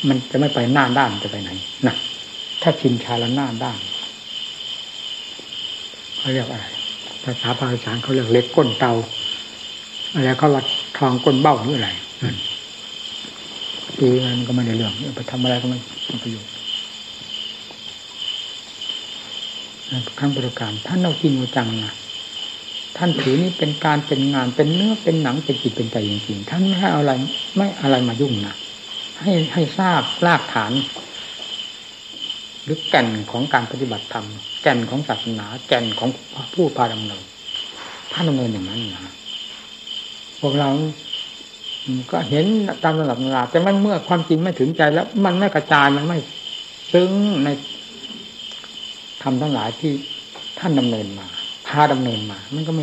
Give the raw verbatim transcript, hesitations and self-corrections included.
มันจะไม่ไปหน้าด้านจะไปไหนนะถ้าชินชาละหน้าด้านเขาเรียกอะไรภาษาภาษาเขาเรียกเล็กก้นเตาอะไรเขาว่าทองก้นเบ้าหรืออะไรตีมันก็ไม่ได้เรื่องไปทำอะไรก็ไม่มีประโยชน์ครั้งประการท่านเอาจริงเอาจังนะท่านถือนี่เป็นการเป็นงานเป็นเนื้อเป็นหนังเป็นจิตเป็นใจจริงๆท่านไม่ให้อะไรไม่อะไรมายุ่งนะให้ให้ทราบรากฐานหรือแก่นของการปฏิบัติธรรมแก่นของศาสนาแก่นของผู้พาดำเนินท่านดำเนินอย่างนั้นนะพวกเราก็เห็นตามระดับเวลาแต่มันเมื่อความจริงไม่ถึงใจแล้วมันไม่กระจายมันไม่ซึ้งในธรรมทั้งหลายที่ท่านดำเนินมาพาดำเนินมามันก็ไม่